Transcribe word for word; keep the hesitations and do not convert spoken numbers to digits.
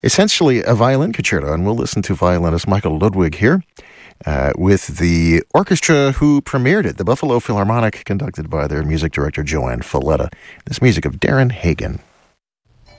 essentially a violin concerto, and we'll listen to violinist Michael Ludwig here uh, with the orchestra who premiered it, the Buffalo Philharmonic, conducted by their music director Joanne Falletta. This music of Darren Hagen.